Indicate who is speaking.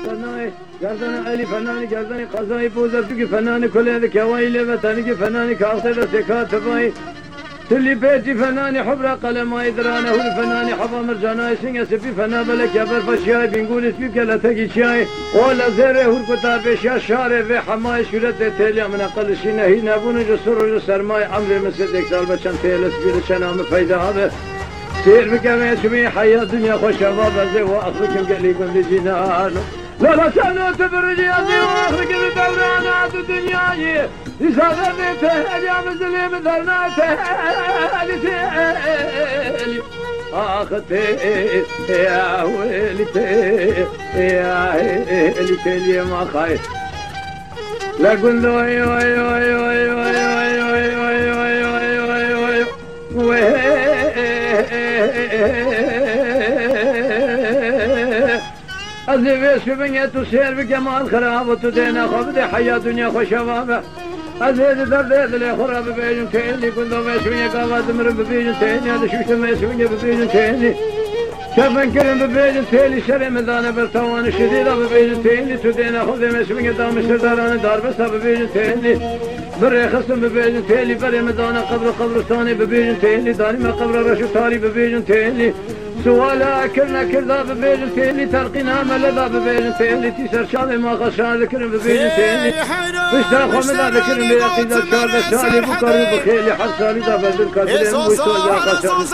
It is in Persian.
Speaker 1: فنای گردن علی فنانی گردن قضای بوزرتو که فنانی کله کوایی لبتانی که فنانی کاخته دستکات تبایی تلی بیتی فنانی حبر قلمای درانه هول فنانی حبا مرجانای سنگ سپی فنا بلک یا برفشیای بینگول اسپی کلتگی چیای اولا زره هول کتابشیا شاره و حمای شورت تیلیا من اقلشی نهی نبونه جسر و سرمای عمر مثل دیک سال بچن تیل اسپیر چنام پیدا هبه سیر بکمه شمی حیات دنیا خوش هوا بزه و اخرکم گلی گندی جینانو لا سنو تبرجي أبي وأخرج بدورانات الدنيا يسافر تهلي يا مزلي بدرنا تهلي تهلي أختي يا ويلتي يا ويلتي ما خايف لا قل وي وي وي وي وي وي وي وي وي أزيف شبنية تسير بجمال خراب تدينا خبد حياة دنيا خوشوابة أزيد درد لي خراب ببيجن تيني كنت ما يسويني قاوات مر ببيجن تيني هذا شوشت ما يسويني ببيجن تيني شافن كرم ببيجن تيني شري مدانة برتوان شديدة ببيجن تيني تدينا خبد ما يسويني دام سرداران دار بس ببيجن تيني بري خصم ببيجن تيني بري مدانة قبرستاني ببيجن تيني داري ما قبر رشو تاري ببيجن تيني سوالا كرنا كردا ببيجن تيني تلقينا ملدا ببيجن تيني تيسر شامي ما خشان ذكرن ببيجن تيني بشتاق ومدا ذكرن بيقين ذكر بشالي بكر بخيلي حرصالي دا بدل كدرين ويسوجا خشان